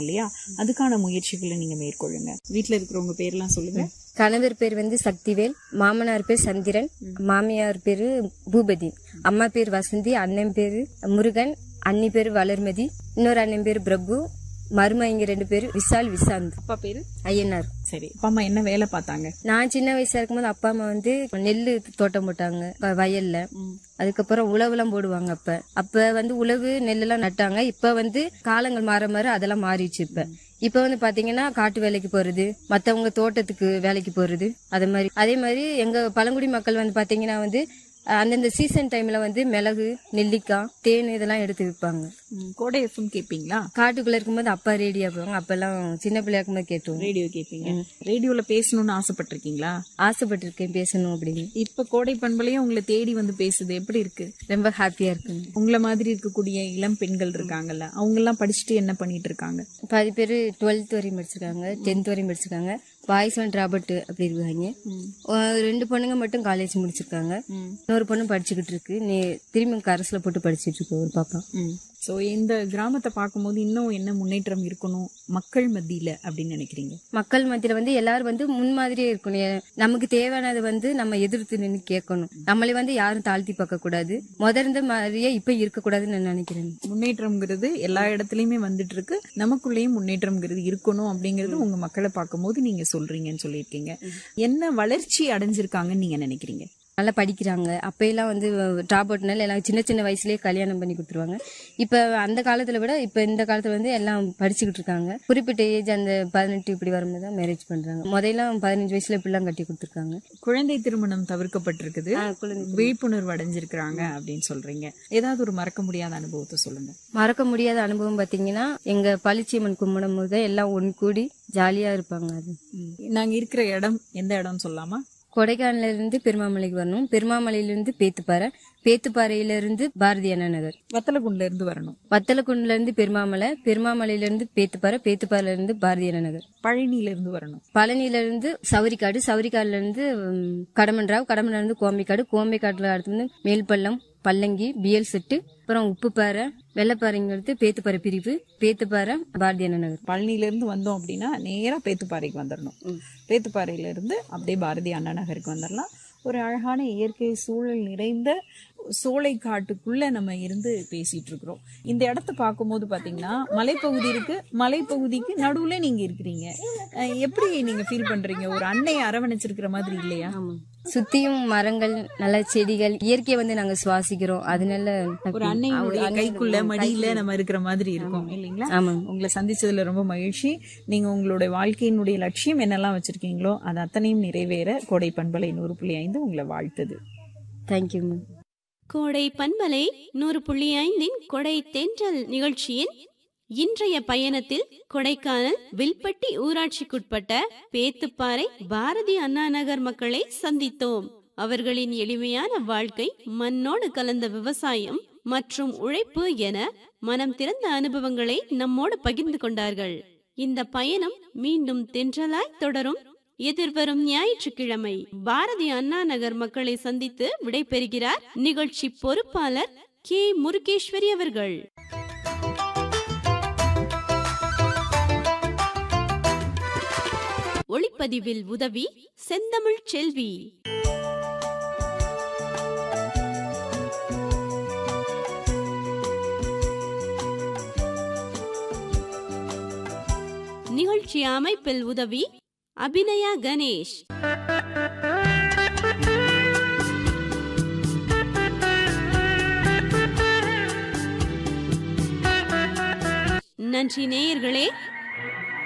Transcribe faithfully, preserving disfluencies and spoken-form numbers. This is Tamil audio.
பண்ணலாம் இல்லையா? அதுக்கான முயற்சிகளை நீங்க மேற்கொள்ளுங்க. வீட்டுல இருக்கிறவங்க பேர்லாம் சொல்லுங்க. கணவர் பேர் வந்து சக்திவேல், மாமனார் பேர் சந்திரன், மாமியார் பேரு பூபதி, அம்மா பேர் வசந்தி, அண்ணன் பேரு முருகன், அண்ணி பேரு வளர்மதி, இன்னொரு அண்ணன் பேரு பிரபு, மருமா இங்க ரெண்டு பேரு விஷால் விசாந்த். அப்பா பேரு ஐயனார். சரி, அப்பா அம்மா என்ன வேலை பார்த்தாங்க? நான் சின்ன வயசா இருக்கும்போது அப்பா அம்மா வந்து நெல்லு தோட்டம் போட்டாங்க வயல்ல. அதுக்கப்புறம் உழவுலாம் போடுவாங்க. அப்ப அப்ப வந்து உழவு நெல்லெல்லாம் நட்டாங்க. இப்ப வந்து காலங்கள் மாற மாற அதெல்லாம் மாறிடுச்சு. இப்ப இப்ப வந்து பாத்தீங்கன்னா காட்டு வேலைக்கு போறது, மத்தவங்க தோட்டத்துக்கு வேலைக்கு போறது, அதே மாதிரி அதே மாதிரி எங்க பழங்குடி மக்கள் வந்து பாத்தீங்கன்னா வந்து அந்தந்த சீசன் டைம்ல வந்து மிளகு, நெல்லிக்காய், தேன் இதெல்லாம் எடுத்து விற்பாங்க. கோடை எஃப்எம் கேட்பீங்களா? காட்டுக்குள்ள இருக்கும்போது அப்பா ரேடியோ போவாங்க. அப்பெல்லாம் சின்ன பிள்ளையா இருக்கும்போது கேட்டுவோம். ரேடியோ கேட்பீங்க. ரேடியோல பேசணும்னு ஆசைப்பட்டிருக்கீங்களா? ஆசைப்பட்டிருக்கேன் பேசணும் அப்படின்னு. இப்ப கோடை பண்பலையும் உங்களை தேடி வந்து பேசுது, எப்படி இருக்கு? ரொம்ப ஹாப்பியா இருக்கு. உங்களை மாதிரி இருக்கக்கூடிய இளம் பெண்கள் இருக்காங்கல்ல, அவங்க எல்லாம் படிச்சுட்டு என்ன பண்ணிட்டு இருக்காங்க? பாதி பேரு டுவெல்த் வரையும் படிச்சிருக்காங்க, டென்த் வரையும் படிச்சிருக்காங்க. பாய்ஸ் அண்ட் ராபர்ட் அப்படி இருக்காங்க. ரெண்டு பொண்ணுங்க மட்டும் காலேஜ் முடிச்சிருக்காங்க. இன்னொரு பொண்ணு படிச்சுக்கிட்டு இருக்கு. நீ திரும்பி கரஸ்ல போட்டு படிச்சுட்டு இருக்கு ஒரு பாப்பா. சோ இந்த கிராமத்தை பார்க்கும்போது இன்னும் என்ன முன்னேற்றம் இருக்கணும் மக்கள் மத்தியில அப்படின்னு நினைக்கிறீங்க? மக்கள் மத்தியில வந்து எல்லாரும் வந்து முன்மாதிரியே இருக்கணும். நமக்கு தேவையானது வந்து நம்ம எதிர்த்து நின்று கேட்கணும். நம்மளே வந்து யாரும் தாழ்த்தி பார்க்க கூடாது. முதர்ந்த மாதிரியே இப்ப இருக்க கூடாதுன்னு நான் நினைக்கிறேன். முன்னேற்றம்ங்கிறது எல்லா இடத்துலயுமே வந்துட்டு இருக்கு. நமக்குள்ளேயும் முன்னேற்றம்ங்கிறது இருக்கணும் அப்படிங்கறது உங்க மக்களை பார்க்கும்போது நீங்க சொல்றீங்கன்னு சொல்லியிருக்கீங்க. என்ன வளர்ச்சி அடைஞ்சிருக்காங்கன்னு நீங்க நினைக்கிறீங்க? நல்லா படிக்கிறாங்க. அப்பெல்லாம் வந்து டிராப் அவுட்னால எல்லாம் சின்ன சின்ன வயசுலயே கல்யாணம் பண்ணி கொடுத்துருவாங்க. இப்ப அந்த காலத்துல விட இப்ப இந்த காலத்துல வந்து எல்லாம் படிச்சுக்கிட்டு இருக்காங்க. குறிப்பிட்ட ஏஜ் அந்த பதினெட்டு இப்படி வரும்போது தான் மேரேஜ் பண்றாங்க. முதல்லாம் பதினஞ்சு வயசுல இப்படிலாம் கட்டி கொடுத்துருக்காங்க. குழந்தை திருமணம் தவிர்க்கப்பட்டிருக்குது, விழிப்புணர்வு அடைஞ்சிருக்கிறாங்க அப்படின்னு சொல்றீங்க. ஏதாவது ஒரு மறக்க முடியாத அனுபவத்தை சொல்லுங்க. மறக்க முடியாத அனுபவம் பாத்தீங்கன்னா எங்க பளிச்சியம்மன் கும்பிடும் போது எல்லாம் ஒன்னு கூடி ஜாலியா இருப்பாங்க. அது நாங்க இருக்கிற இடம் எந்த இடம்னு சொல்லலாமா? கொடைக்கானல இருந்து பெருமாமலைக்கு வரணும். பெருமாமலையில இருந்து பேத்துப்பாறை, பேத்துப்பாறையில இருந்து பாரதி அண்ணா நகர். வத்தலகுண்டுல இருந்து வரணும். வத்தலகுண்டுல இருந்து பெருமாமலை, பெருமாமலையில இருந்து பேத்துப்பாறை, பேத்துப்பாறையில இருந்து பாரதி அண்ணா நகர். பழனியில இருந்து வரணும். பழனியில இருந்து சவுரிக்காடு, சவுரிக்காடுல இருந்து கடமன்றாவ், கடமன்றாவ் இருந்து கோம்பைக்காடு, கோம்பைக்காட்டுல அடுத்து வந்து மேல்பள்ளம், பல்லங்கி, பிஎல் செட்டு, அப்புறம் உப்புப்பாறை, வெள்ளப்பாறைங்கிறது பேத்துப்பாறை பிரிவு, பேத்துப்பாறை பாரதி அண்ணா நகர். பழனியில இருந்து வந்தோம் அப்படின்னா நேரா பேத்துப்பாறைக்கு வந்துடணும். பேத்துப்பாறையில இருந்து அப்படியே பாரதி அண்ணா நகருக்கு வந்துடலாம். ஒரு அழகான இயற்கை சூழல் நிறைந்த சோலை காட்டுக்குள்ள நம்ம இருந்து பேசிட்டு இருக்கிறோம். இந்த இடத்த பார்க்கும்போது பாத்தீங்கன்னா மலைப்பகுதி இருக்கு, மலைப்பகுதிக்கு நடுவுல நீங்க இருக்கிறீங்க. எப்படி நீங்க ஃபீல் பண்றீங்க? ஒரு அன்னையை அரவணைச்சிருக்கிற மாதிரி இல்லையா? சுத்தியும் மரங்கள், நல்ல செடிகள், இயற்கையை வந்து நாங்க சுவாசிக்கிறோம். அதனால ஒரு அன்னையுடைய கைக்குள்ள மடியில நம்ம இருக்கிற மாதிரி இருக்கும் இல்லைங்களா? உங்களை சந்திச்சதுல ரொம்ப மகிழ்ச்சி. நீங்க உங்களுடைய வாழ்க்கையினுடைய லட்சியம் என்னெல்லாம் வச்சிருக்கீங்களோ அது அத்தனையும் நிறைவேற கோடை பண்பலை நூறு புள்ளி ஐந்து உங்களை வாழ்த்துது. தேங்க்யூ. கோடை பண்பலை நூறு புள்ளி ஐந்தின் கொடை தென்றல் நிகழ்ச்சியின் இன்றைய பயணத்தில் கொடைக்கானல் வில்பட்டி ஊராட்சிக்குட்பட்ட பேத்துப்பாறை பாரதி அண்ணா நகர் மக்களை சந்தித்தோம். அவர்களின் எளிமையான வாழ்க்கை, மண்ணோடு கலந்த விவசாயம் மற்றும் உழைப்பு என மனம் திறந்த அனுபவங்களை நம்மோடு பகிர்ந்து கொண்டார்கள். இந்த பயணம் மீண்டும் தென்றலாய் தொடரும். எதிர்வரும் ஞாயிற்றுக்கிழமை பாரதி அண்ணா நகர் மக்களை சந்தித்து விடைபெறுகிறார் நிகழ்ச்சி பொறுப்பாளர் கே முருகேஸ்வரி அவர்கள். ஒளிப்பதிவில் உதவி செந்தமிழ் செல்வி. நிகழ்ச்சி அமைப்பில் உதவி அபிநயா கணேஷ். நன்றி நேயர்களே.